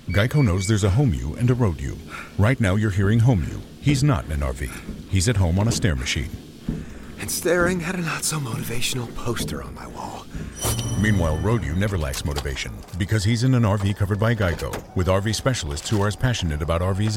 Geico knows there's a home you and a road you. Right now you're hearing home you. He's not in an RV. He's at home on a stair machine. And staring at a not-so-motivational poster on my wall. Meanwhile, road you never lacks motivation because he's in an RV covered by Geico with RV specialists who are as passionate about RVs